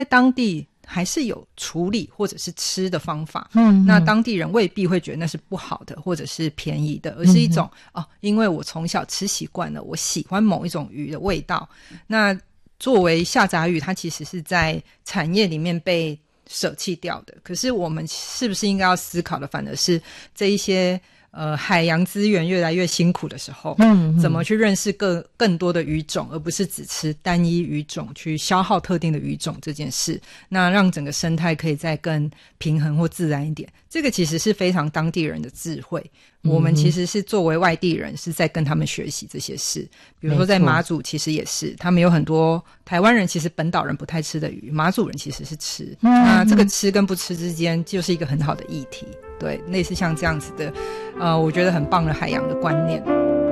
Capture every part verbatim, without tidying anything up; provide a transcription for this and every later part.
当地还是有处理或者是吃的方法，嗯，那当地人未必会觉得那是不好的或者是便宜的，而是一种、嗯、哦，因为我从小吃习惯了，我喜欢某一种鱼的味道。那作为下杂鱼，它其实是在产业里面被舍弃掉的，可是我们是不是应该要思考的反而是这一些呃，海洋资源越来越辛苦的时候，嗯，怎么去认识更更多的鱼种，而不是只吃单一鱼种去消耗特定的鱼种这件事，那让整个生态可以再更平衡或自然一点，这个其实是非常当地人的智慧，我们其实是作为外地人是在跟他们学习这些事，比如说在马祖其实也是，他们有很多台湾人其实本岛人不太吃的鱼，马祖人其实是吃，嗯，那这个吃跟不吃之间就是一个很好的议题，对，类似像这样子的呃，我觉得很棒的海洋的观念。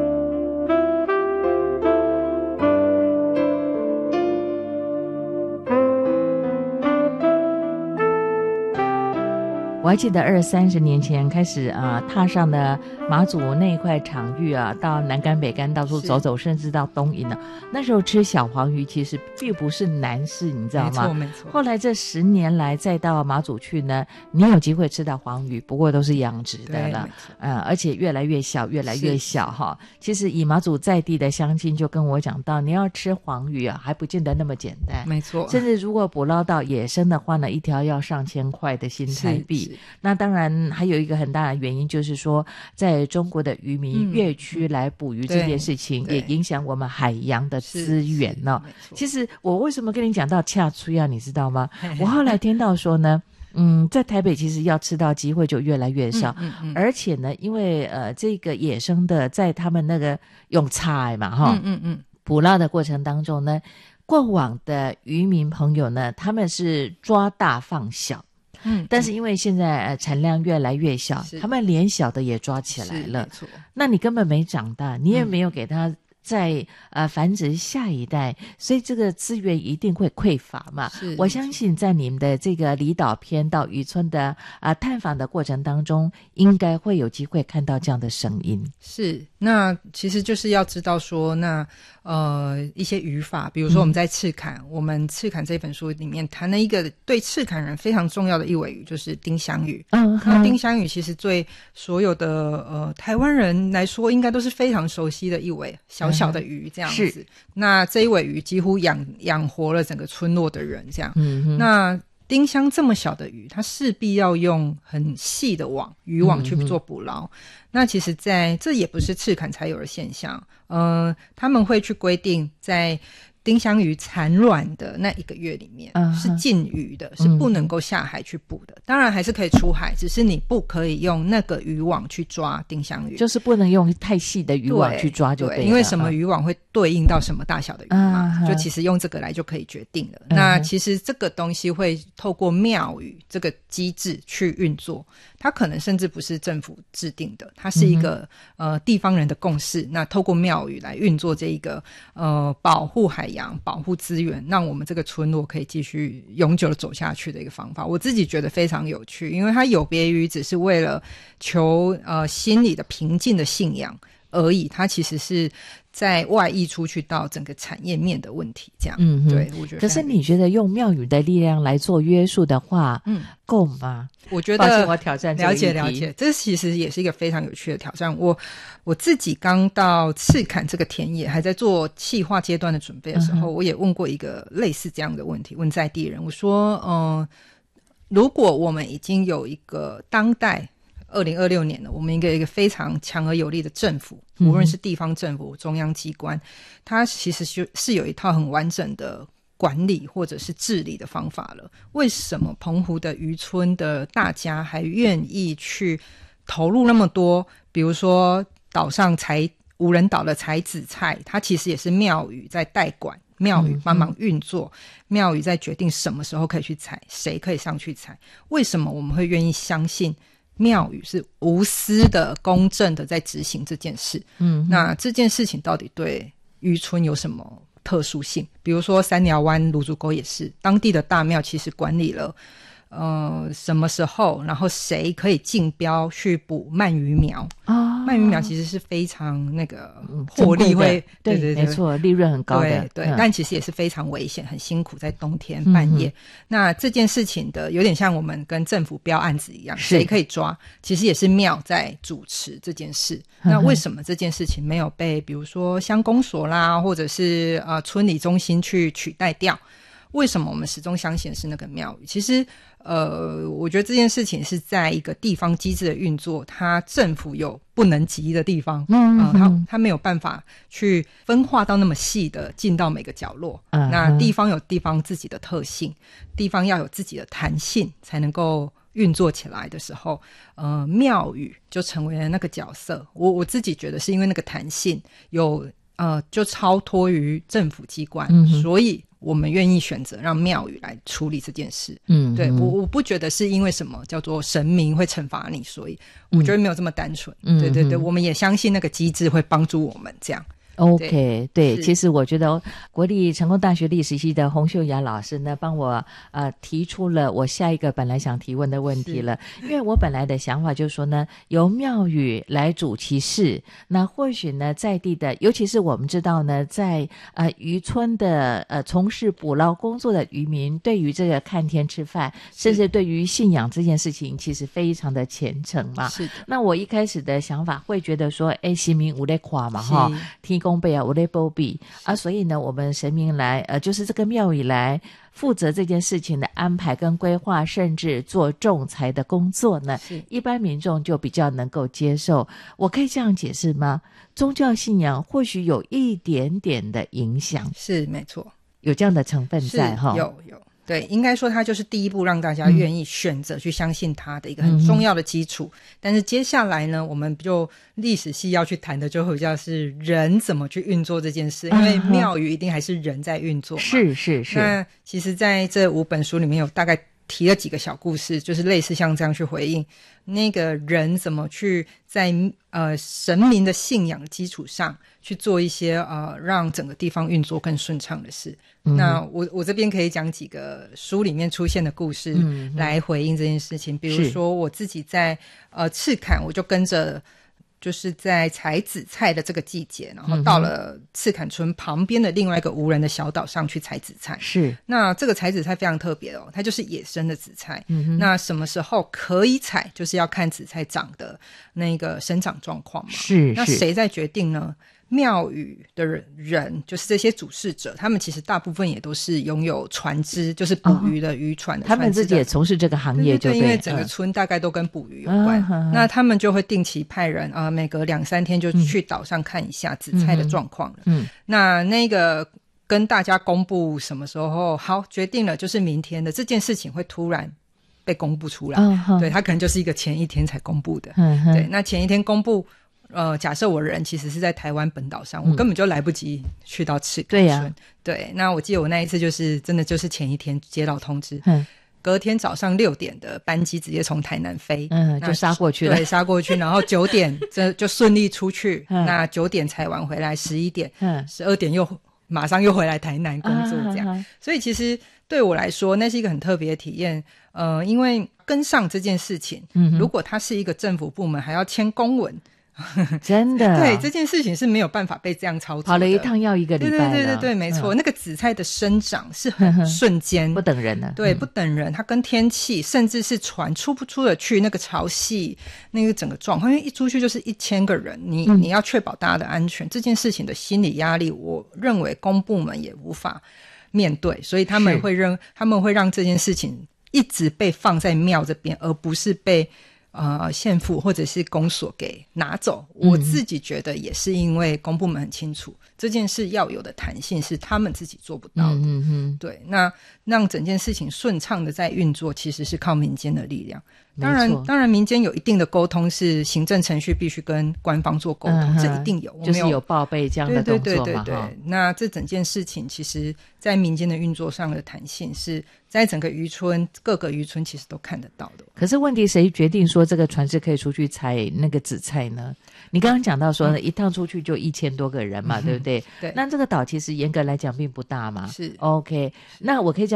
我还记得二三十年前开始啊、呃，踏上了马祖那一块场域啊，到南竿北竿到处走走，甚至到东引了。那时候吃小黄鱼其实并不是难事，你知道吗？ 没错没错。 后来这十年来再到马祖去呢，你有机会吃到黄鱼，不过都是养殖的了，呃，而且越来越小，越来越小哈。其实以马祖在地的乡亲就跟我讲到，你要吃黄鱼啊，还不见得那么简单。 没错。 甚至如果捕捞到野生的话呢，一条要上千块的新台币。那当然还有一个很大的原因就是说，在中国的渔民越区来捕鱼这件事情，也影响我们海洋的资源呢、哦。其实我为什么跟你讲到恰吹啊，你知道吗？我后来听到说呢，嗯，在台北其实要吃到机会就越来越少，嗯嗯嗯、而且呢，因为呃这个野生的在他们那个用菜嘛哈，嗯嗯嗯，捕捞的过程当中呢，过往的渔民朋友呢，他们是抓大放小。嗯，但是因为现在呃产量越来越小，他们连小的也抓起来了，那你根本没长大，你也没有给他在呃繁殖下一代，所以这个资源一定会匮乏嘛。我相信在你们的这个离岛篇到渔村的啊、呃、探访的过程当中，应该会有机会看到这样的声音。 是，那其实就是要知道说，那呃一些语法，比如说我们在赤坎、嗯、我们赤坎这本书里面谈了一个对赤坎人非常重要的一尾鱼，就是丁香鱼。嗯，那丁香鱼其实对所有的呃台湾人来说应该都是非常熟悉的一尾小小的鱼这样子、嗯、那这一尾鱼几乎养养活了整个村落的人这样。嗯，那丁香这么小的鱼，它势必要用很细的网渔网去做捕捞、嗯、那其实在这也不是赤坎才有的现象，呃，他们会去规定在丁香鱼产卵的那一个月里面、uh-huh. 是禁渔的，是不能够下海去捕的、嗯、当然还是可以出海，只是你不可以用那个渔网去抓丁香鱼， 就是不能用太细的渔网去抓就对了， 对，因为什么渔网会对应到什么大小的鱼嘛、uh-huh. 就其实用这个来就可以决定了、uh-huh. 那其实这个东西会透过庙宇这个机制去运作，它可能甚至不是政府制定的，它是一个、嗯、呃地方人的共识，那透过庙宇来运作这一个呃保护海洋保护资源，让我们这个村落可以继续永久的走下去的一个方法，我自己觉得非常有趣，因为它有别于只是为了求呃心理的平静的信仰而已，它其实是在外溢出去到整个产业面的问题这样。嗯，对，我觉得。 可是你觉得用庙宇的力量来做约束的话，嗯，够吗？ 我觉得抱歉我挑战这个了解了解，这其实也是一个非常有趣的挑战。我我自己刚到赤坎这个田野，还在做企划阶段的准备的时候、嗯、我也问过一个类似这样的问题，问在地人，我说嗯、呃，如果我们已经有一个当代二零二六年了，我们一个一个非常强而有力的政府，无论是地方政府、中央机关，它其实是是有一套很完整的管理或者是治理的方法了，为什么澎湖的渔村的大家还愿意去投入那么多，比如说岛上采无人岛的采紫菜，它其实也是庙宇在代管，庙宇帮忙运作、嗯、庙宇在决定什么时候可以去采，谁可以上去采，为什么我们会愿意相信庙宇是无私的公正的在执行这件事？嗯，那这件事情到底对渔村有什么特殊性？比如说三寮湾芦竹沟也是，当地的大庙其实管理了呃什么时候，然后谁可以竞标去补鳗鱼苗啊？鳗鱼苗其实是非常那个获利会， 对对对对， 没错，利润很高的， 对对、 嗯， 但其实也是非常危险，很辛苦，在冬天半夜。嗯、那这件事情的有点像我们跟政府标案子一样，谁可以抓？其实也是庙在主持这件事。嗯、那为什么这件事情没有被比如说乡公所啦，或者是呃村里中心去取代掉？为什么我们始终相信是那个庙宇？其实呃，我觉得这件事情是在一个地方机制的运作，它政府有不能及的地方，嗯、呃，它它没有办法去分化到那么细的进到每个角落。嗯、那地方有地方自己的特性，地方要有自己的弹性，才能够运作起来的时候，呃，庙宇就成为了那个角色。我我自己觉得是因为那个弹性有呃，就超脱于政府机关，嗯、所以我们愿意选择让庙宇来处理这件事。嗯，对，我我不觉得是因为什么叫做神明会惩罚你，所以我觉得没有这么单纯。嗯、对对对，我们也相信那个机制会帮助我们这样。 OK， 对, 对，其实我觉得国立成功大学历史系的洪秀雅老师呢，帮我呃提出了我下一个本来想提问的问题了。因为我本来的想法就是说呢，由庙宇来主其事，那或许呢在地的，尤其是我们知道呢，在呃渔村的呃从事捕捞工作的渔民，对于这个看天吃饭，甚至对于信仰这件事情，其实非常的虔诚嘛。 是的。 那我一开始的想法会觉得说，哎，神明有在看嘛，哈，提供备啊，我在保庇啊，所以呢，我们神明来，呃，就是这个庙宇来负责这件事情的安排跟规划，甚至做仲裁的工作呢，一般民众就比较能够接受。我可以这样解释吗？宗教信仰或许有一点点的影响， 是没错， 有这样的成分在哈， 有有。对，应该说它就是第一步让大家愿意选择去相信它的一个很重要的基础。嗯、但是接下来呢，我们就历史系要去谈的就比较是人怎么去运作这件事，因为庙宇一定还是人在运作嘛。是是是。那其实在这五本书里面有大概提了几个小故事，就是类似像这样去回应那个人怎么去在呃神明的信仰基础上去做一些呃让整个地方运作更顺畅的事。嗯、那我我这边可以讲几个书里面出现的故事来回应这件事情。嗯、比如说我自己在呃赤坎，我就跟着就是在采紫菜的这个季节，然后到了赤坎村旁边的另外一个无人的小岛上去采紫菜。是，那这个采紫菜非常特别哦，它就是野生的紫菜。嗯、那什么时候可以采，就是要看紫菜长的那个生长状况嘛。是，那谁在决定呢？庙宇的人，就是这些主事者，他们其实大部分也都是拥有船只，就是捕鱼的渔船的船只的、哦、他们自己也从事这个行业就对， 对对对，因为整个村大概都跟捕鱼有关、嗯、那他们就会定期派人啊、呃，每隔两三天就去岛上看一下紫菜的状况了。嗯，那那个跟大家公布什么时候好决定了，就是明天的这件事情会突然被公布出来。嗯、对，他可能就是一个前一天才公布的。嗯，对，那前一天公布。呃，假设我人其实是在台湾本岛上、嗯、我根本就来不及去到赤坎村。对呀、啊，对。那我记得我那一次就是真的就是前一天接到通知，嗯，隔天早上六点的班机直接从台南飞，嗯，就杀过去了，对，杀过去，然后九点这就顺利出去，嗯、那九点才晚回来，十一点，嗯，十二点又马上又回来台南工作，这样。啊、所以其实对我来说，那是一个很特别的体验。呃，因为跟上这件事情，嗯，如果它是一个政府部门，还要签公文。真的对，这件事情是没有办法被这样操作的， 跑了一趟要一个礼拜了。 对对对对对，没错、嗯、那个紫菜的生长是很瞬间不等人的， 对、嗯、不等人，它跟天气甚至是船出不出得去，那个潮汐那个整个状况，因为一出去就是一千个人，你、嗯、你要确保大家的安全，这件事情的心理压力我认为公部门也无法面对，所以他们会让他们会让这件事情一直被放在庙这边，而不是被呃，县府或者是公所给拿走。我自己觉得也是因为公部门很清楚、嗯、这件事要有的弹性是他们自己做不到的。嗯嗯，对，那让整件事情顺畅的在运作，其实是靠民间的力量。当然当然民间有一定的沟通，是行政程序必须跟官方做沟通、嗯、这一定有， 就是有报备这样的动作嘛。对对对对对， 那这整件事情其实在民间的运作上的弹性是在整个渔村各个渔村其实都看得到的。 可是问题谁决定说这个船只可以出去采那个紫菜呢？你刚刚讲到说、嗯、一趟出去就一千多个人嘛、嗯、对不对？对。那这个岛其实严格来讲并不大嘛。是 OK， 那我可以这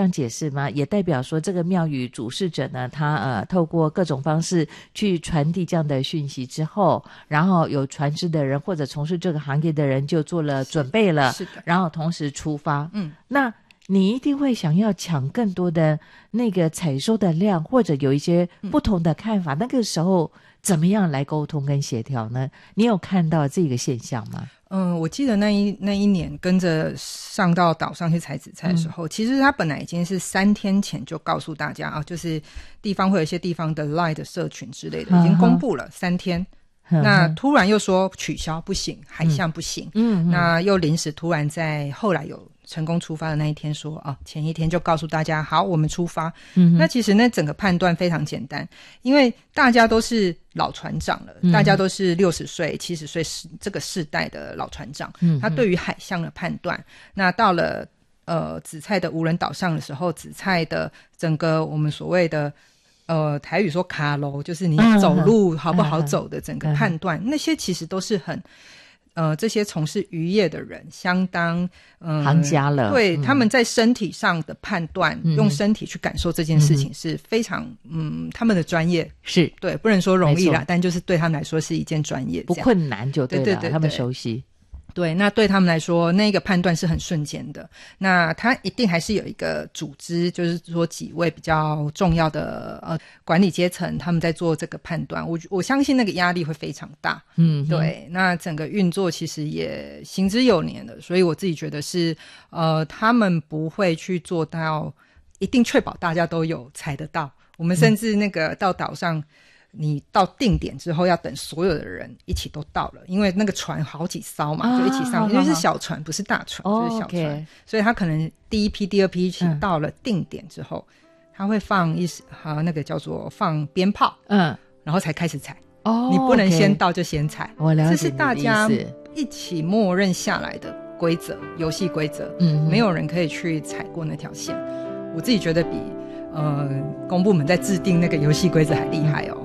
样解释吗？也代表说这个庙宇主事者呢，他呃透过各种方式去传递这样的讯息之后，然后有传知的人或者从事这个行业的人就做了准备了， 是的， 然后同时出发。 嗯， 那你一定会想要抢更多的那个采收的量，或者有一些不同的看法，嗯、那个时候怎么样来沟通跟协调呢？你有看到这个现象吗？ 嗯，我记得那一那一年跟着上到岛上去采紫菜的时候，嗯、其实他本来已经是三天前就告诉大家啊，就是地方会有一些地方的 Line 的社群之类的、嗯、已经公布了三天。那突然又说取消不行，海象不行，嗯，那又临时突然在后来有成功出发的那一天说啊，前一天就告诉大家好，我们出发。嗯，那其实那整个判断非常简单，因为大家都是老船长了，嗯、大家都是六十岁、七十岁这个世代的老船长，嗯，他对于海象的判断，那到了呃紫菜的无人岛上的时候，紫菜的整个我们所谓的。呃，台语说卡楼，就是你走路好不好走的整个判断，嗯、那些其实都是很，呃，这些从事渔业的人相当呃行家了， 对、 嗯、 他们在身体上的判断，嗯、用身体去感受这件事情是非常，嗯，他们的专业是对，不能说容易啦，但就是对他们来说是一件专业， 不困难就对了， 对对对对， 他们熟悉。 对，那对他们来说，那个判断是很瞬间的。那他一定还是有一个组织，就是说几位比较重要的呃管理阶层，他们在做这个判断。我我相信那个压力会非常大。嗯，对。那整个运作其实也行之有年了，所以我自己觉得是呃，他们不会去做到一定确保大家都有采得到。我们甚至那个到岛上。你到定点之后要等所有的人一起都到了，因为那个船好几艘嘛，啊、就一起上，因为是小船不是大船，哦、就是小船， okay. 所以他可能第一批第二批一起到了定点之后，嗯、他会放一啊那个叫做放鞭炮，嗯，然后才开始采。哦，你不能先到就先采，我了解，这是大家一起默认下来的规则，游戏规则，嗯，没有人可以去踩过那条线。我自己觉得比呃公部门在制定那个游戏规则还厉害哦。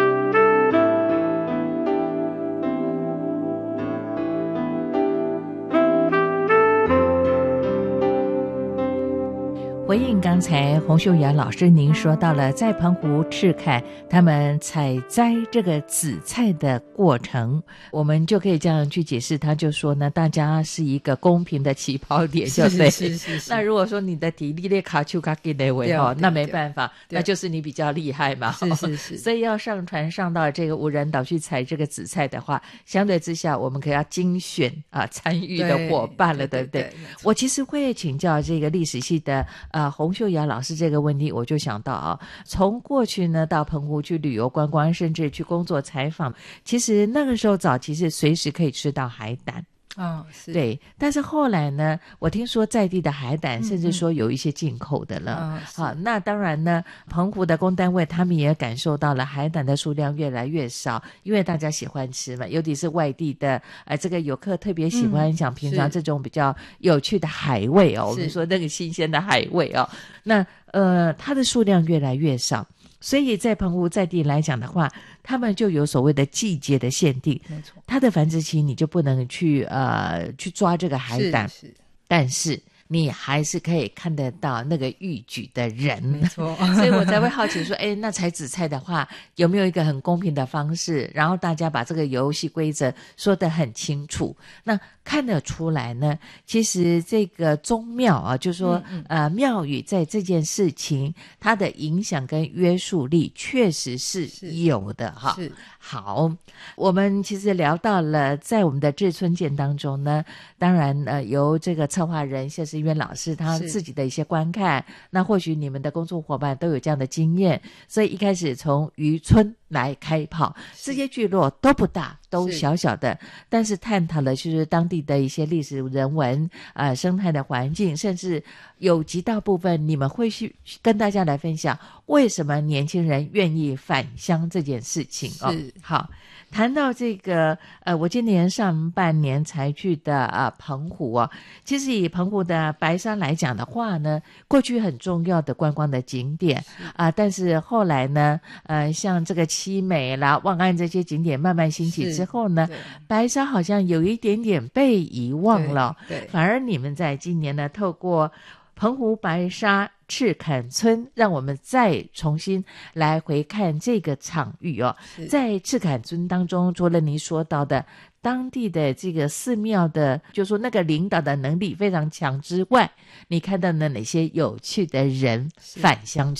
回应刚才洪秀雅老师您说到了在澎湖赤坎他们采摘这个紫菜的过程，我们就可以这样去解释，他就说呢，大家是一个公平的起跑点，就对。是是是是。那如果说你的体力咧卡丘卡给雷维哈，那没办法，那就是你比较厉害嘛。是是是。所以要上船上到这个无人岛去采这个紫菜的话，相对之下我们可以要精选啊参与的伙伴了， 对, 对, 对, 对, 对, 对。我其实会请教这个历史系的呃洪秀雅老师这个问题，我就想到啊，从过去呢到澎湖去旅游观光，甚至去工作采访，其实那个时候早期是随时可以吃到海胆。哦，是对，但是后来呢，我听说在地的海胆，甚至说有一些进口的了。嗯嗯好，那当然呢，澎湖的公单位他们也感受到了海胆的数量越来越少，因为大家喜欢吃嘛，尤其是外地的，呃，这个游客特别喜欢像平常这种比较有趣的海味哦，我们说那个新鲜的海味哦，那呃，它的数量越来越少。所以在澎湖在地来讲的话，他们就有所谓的季节的限定，没错，它的繁殖期你就不能去呃去抓这个海胆，是是，但是你还是可以看得到那个逾矩的人，没错。所以我才会好奇说，哎，那采紫菜的话，有没有一个很公平的方式，然后大家把这个游戏规则说得很清楚？那看得出来呢，其实这个宗庙啊，就是说嗯嗯呃庙宇在这件事情它的影响跟约束力确实是有的哈。是，好，我们其实聊到了在我们的志村舰当中呢，当然呃由这个策划人谢世渊老师他自己的一些观看，那或许你们的工作伙伴都有这样的经验，所以一开始从渔村来开炮，这些聚落都不大，都小小的，但是探讨了就是当地的一些历史人文啊、呃、生态的环境，甚至有极大部分你们会去跟大家来分享为什么年轻人愿意返乡这件事情哦。好，谈到这个呃我今年上半年才去的呃澎湖哦，其实以澎湖的白沙来讲的话呢，过去很重要的观光的景点啊、呃，但是后来呢呃像这个七美啦、望安这些景点慢慢兴起之后呢，白沙好像有一点点被遗忘了，对对，反而你们在今年呢透过澎湖白沙赤坎村，让我们再重新来回看这个场域哦。在赤坎村当中，除了您说到的当地的这个寺庙的，就说那个领导的能力非常强之外，你看到了哪些有趣的人返乡